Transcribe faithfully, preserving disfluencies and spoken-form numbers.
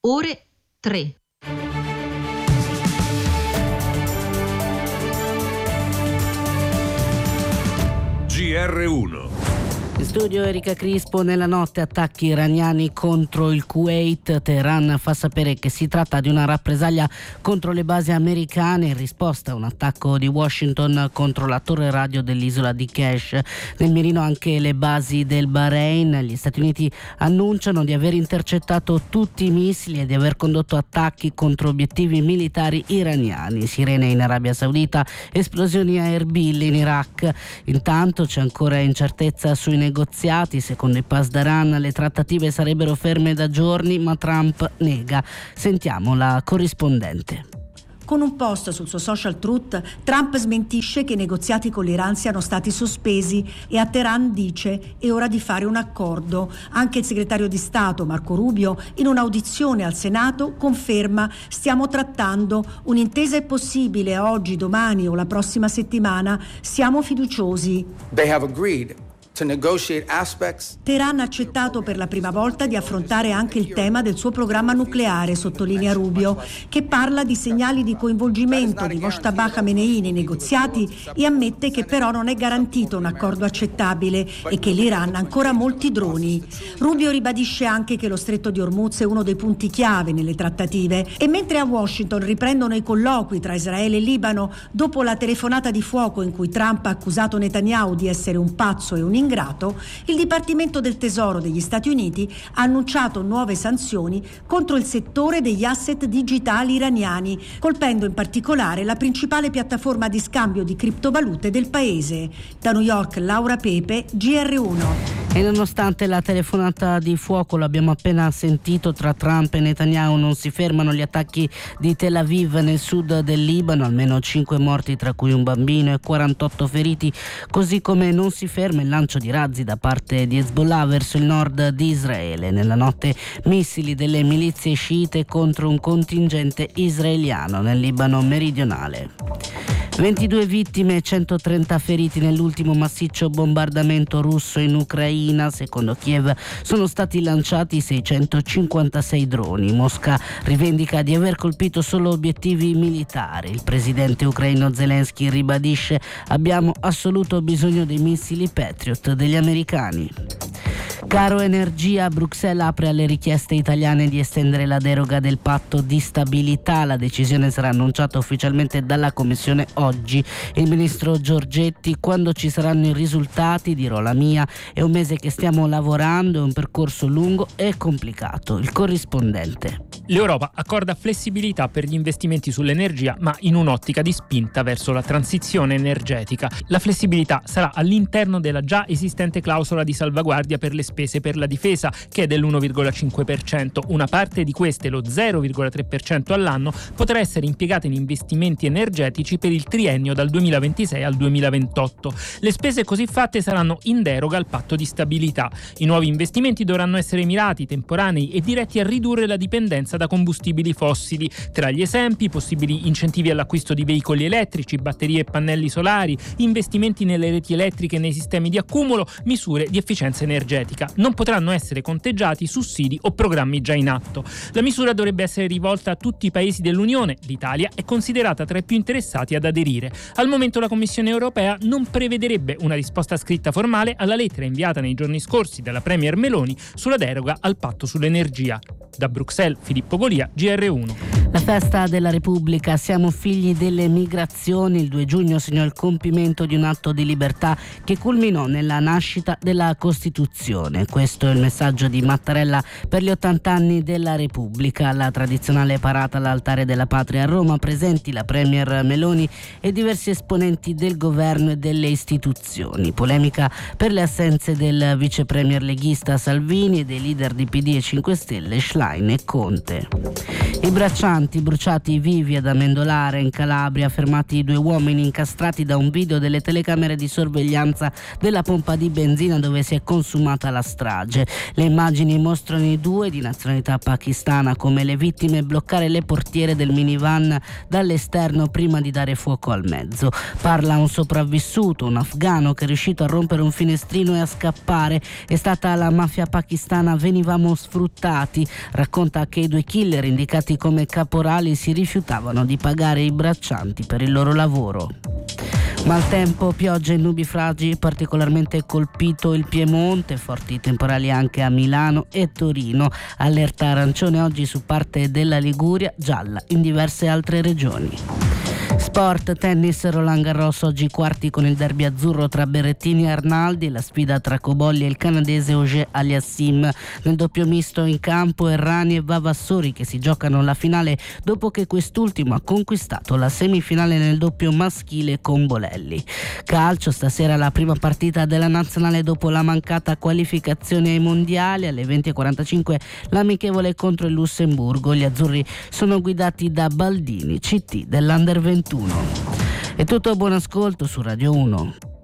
ore tre. G R uno. In studio Erika Crispo. Nella notte attacchi iraniani contro il Kuwait. Teheran fa sapere che si tratta di una rappresaglia contro le basi americane in risposta a un attacco di Washington contro la torre radio dell'isola di Kesh. Nel mirino anche le basi del Bahrain. Gli Stati Uniti annunciano di aver intercettato tutti i missili e di aver condotto attacchi contro obiettivi militari iraniani. Sirene in Arabia Saudita, esplosioni a Erbil in Iraq. Intanto c'è ancora incertezza sui negoziati. Secondo i Pasdaran le trattative sarebbero ferme da giorni, ma Trump nega. Sentiamo la corrispondente. Con un post sul suo social Truth, Trump smentisce che i negoziati con l'Iran siano stati sospesi e a Teheran dice è ora di fare un accordo. Anche il segretario di Stato Marco Rubio in un'audizione al Senato conferma stiamo trattando, un'intesa è possibile oggi, domani o la prossima settimana, siamo fiduciosi. They have agreed to negotiate aspects. Teheran ha accettato per la prima volta di affrontare anche il tema del suo programma nucleare, sottolinea Rubio, che parla di segnali di coinvolgimento di Mojtaba Khamenei nei negoziati e ammette che però non è garantito un accordo accettabile e che l'Iran ha ancora molti droni. Rubio ribadisce anche che lo stretto di Hormuz è uno dei punti chiave nelle trattative e mentre a Washington riprendono i colloqui tra Israele e Libano dopo la telefonata di fuoco in cui Trump ha accusato Netanyahu di essere un pazzo e un ingrato, il Dipartimento del Tesoro degli Stati Uniti ha annunciato nuove sanzioni contro il settore degli asset digitali iraniani, colpendo in particolare la principale piattaforma di scambio di criptovalute del paese. Da New York, Laura Pepe, G R uno. E nonostante la telefonata di fuoco, l'abbiamo appena sentito, tra Trump e Netanyahu non si fermano gli attacchi di Tel Aviv nel sud del Libano, almeno cinque morti tra cui un bambino e quarantotto feriti, così come non si ferma il lancio di razzi da parte di Hezbollah verso il nord di Israele. Nella notte missili delle milizie sciite contro un contingente israeliano nel Libano meridionale. ventidue vittime e centotrenta feriti nell'ultimo massiccio bombardamento russo in Ucraina. Secondo Kiev sono stati lanciati seicentocinquantasei droni. Mosca rivendica di aver colpito solo obiettivi militari. Il presidente ucraino Zelensky ribadisce: abbiamo assoluto bisogno dei missili Patriot degli americani. Caro energia, Bruxelles apre alle richieste italiane di estendere la deroga del patto di stabilità. La decisione sarà annunciata ufficialmente dalla Commissione oggi. Il ministro Giorgetti: quando ci saranno i risultati dirò la mia, è un mese che stiamo lavorando, è un percorso lungo e complicato. Il corrispondente. L'Europa accorda flessibilità per gli investimenti sull'energia, ma in un'ottica di spinta verso la transizione energetica. La flessibilità sarà all'interno della già esistente clausola di salvaguardia per le spese per la difesa, che è dell'uno virgola cinque per cento. Una parte di queste, lo zero virgola tre per cento all'anno, potrà essere impiegata in investimenti energetici per il triennio dal duemilaventisei al duemilaventotto. Le spese così fatte saranno in deroga al patto di stabilità. I nuovi investimenti dovranno essere mirati, temporanei e diretti a ridurre la dipendenza da combustibili fossili. Tra gli esempi, possibili incentivi all'acquisto di veicoli elettrici, batterie e pannelli solari, investimenti nelle reti elettriche e nei sistemi di accumulo, misure di efficienza energetica. Non potranno essere conteggiati sussidi o programmi già in atto. La misura dovrebbe essere rivolta a tutti i paesi dell'Unione. L'Italia è considerata tra i più interessati ad aderire. Al momento la Commissione europea non prevederebbe una risposta scritta formale alla lettera inviata nei giorni scorsi dalla Premier Meloni sulla deroga al patto sull'energia. Da Bruxelles, Filippo Golia, G R uno. La festa della Repubblica, siamo figli delle migrazioni. Il due giugno segnò il compimento di un atto di libertà che culminò nella nascita della Costituzione. Questo è il messaggio di Mattarella per gli ottanta anni della Repubblica. La tradizionale parata all'altare della patria a Roma, presenti la Premier Meloni e diversi esponenti del governo e delle istituzioni. Polemica per le assenze del vice premier leghista Salvini e dei leader di P D e cinque Stelle Schlein e Conte. I braccianti bruciati vivi ad Amendolare in Calabria, fermati due uomini incastrati da un video delle telecamere di sorveglianza della pompa di benzina dove si è consumata la strage. Le immagini mostrano i due di nazionalità pakistana come le vittime bloccare le portiere del minivan dall'esterno prima di dare fuoco al mezzo. Parla un sopravvissuto, un afgano che è riuscito a rompere un finestrino e a scappare. È stata la mafia pakistana, venivamo sfruttati. Racconta che i due killer indicati come caporali si rifiutavano di pagare i braccianti per il loro lavoro. Maltempo, piogge e nubifragi, particolarmente colpito il Piemonte, forti temporali anche a Milano e Torino. Allerta arancione oggi su parte della Liguria, gialla in diverse altre regioni. Sport, tennis, Roland Garros, oggi quarti con il derby azzurro tra Berrettini e Arnaldi, la sfida tra Cobolli e il canadese Auger Aliassime. Nel doppio misto in campo Errani e Vavassori che si giocano la finale dopo che quest'ultimo ha conquistato la semifinale nel doppio maschile con Bolelli. Calcio, stasera la prima partita della nazionale dopo la mancata qualificazione ai mondiali, alle venti e quarantacinque l'amichevole contro il Lussemburgo. Gli azzurri sono guidati da Baldini, C T dell'Under ventuno. È tutto, buon ascolto su Radio uno.